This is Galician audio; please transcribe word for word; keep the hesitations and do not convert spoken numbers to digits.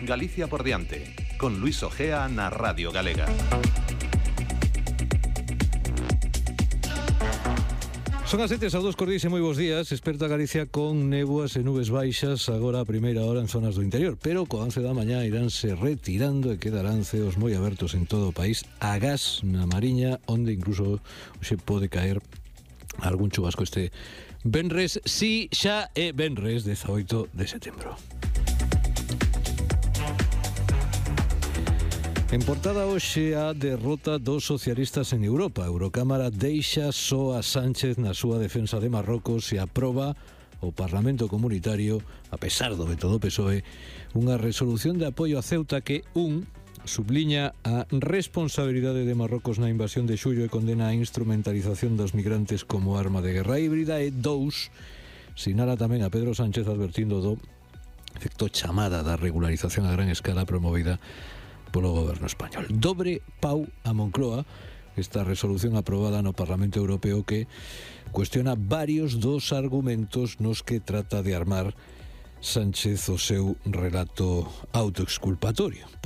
Galicia por diante, con Luis Ojea na Radio Galega. Son as sete, saudos cordiais e moi bons días. Esperta Galicia con néboas e nubes baixas agora a primeira hora en zonas do interior, pero co once da mañá iránse retirando e quedarán ceos moi abertos en todo o país, agás na Mariña, onde incluso xe pode caer algún chubasco este venres, si xa é venres dezaoito de setembro. En portada hoxe a derrota dos socialistas en Europa. A Eurocámara deixa só a Sánchez na súa defensa de Marrocos e aproba o Parlamento Comunitario, a pesar do veto do P S O E, unha resolución de apoio a Ceuta que, un, subliña a responsabilidade de Marrocos na invasión de xullo e condena a instrumentalización dos migrantes como arma de guerra híbrida, e dous, sinala tamén a Pedro Sánchez advertindo do efecto chamada da regularización a gran escala promovida polo goberno español. Dobre pau a Moncloa esta resolución aprobada no Parlamento Europeo que cuestiona varios dos argumentos nos que trata de armar Sánchez o seu relato autoexculpatorio.